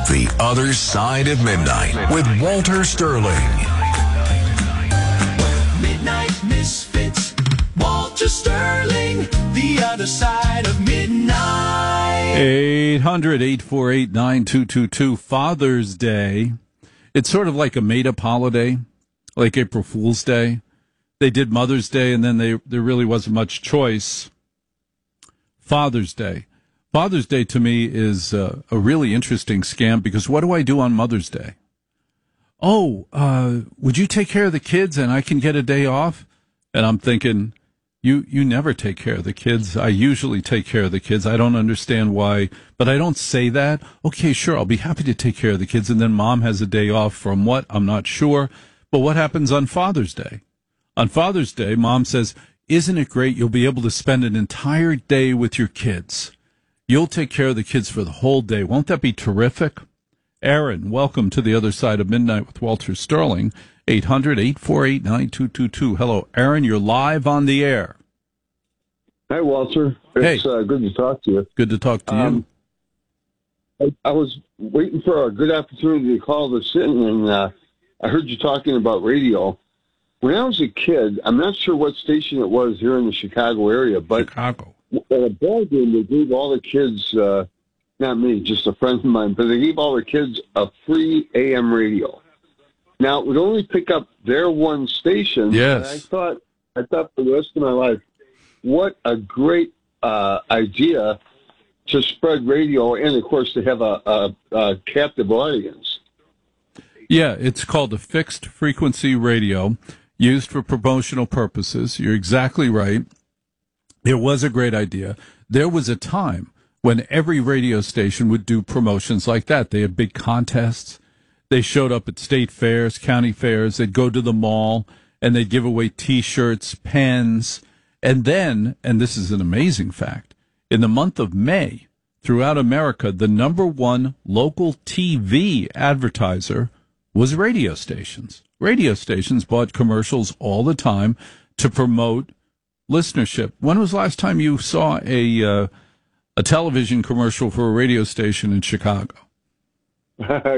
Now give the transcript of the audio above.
The Other Side of Midnight with Walter Sterling. Midnight Misfits, Walter Sterling, The Other Side of Midnight. 800-848-9222, Father's Day. It's sort of like a made-up holiday, like April Fool's Day. They did Mother's Day, and then there really wasn't much choice. Father's Day. Father's Day to me is a really interesting scam because what do I do on Mother's Day? Oh, would you take care of the kids and I can get a day off? And I'm thinking, you never take care of the kids. I usually take care of the kids. I don't understand why, but I don't say that. Okay, sure, I'll be happy to take care of the kids. And then mom has a day off from what? I'm not sure. But what happens on Father's Day? On Father's Day, mom says, isn't it great? You'll be able to spend an entire day with your kids. You'll take care of the kids for the whole day. Won't that be terrific? Aaron, welcome to The Other Side of Midnight with Walter Sterling. 800-848-9222. Hello, Aaron. You're live on the air. Hi, Walter. It's good to talk to you. Good to talk to you. I was waiting for a good opportunity to call this in, and I heard you talking about radio. When I was a kid, I'm not sure what station it was here in the Chicago area, but Chicago. At a ball game, they gave all the kids, not me, just a friend of mine, but they gave all the kids a free AM radio. Now, it would only pick up their one station. Yes. And I thought for the rest of my life, what a great idea to spread radio and, of course, to have a captive audience. Yeah, it's called a fixed frequency radio used for promotional purposes. You're exactly right. It was a great idea. There was a time when every radio station would do promotions like that. They had big contests. They showed up at state fairs, county fairs. They'd go to the mall, and they'd give away T-shirts, pens. And then, and this is an amazing fact, in the month of May, throughout America, the number one local TV advertiser was radio stations. Radio stations bought commercials all the time to promote listenership. When was the last time you saw a television commercial for a radio station in Chicago?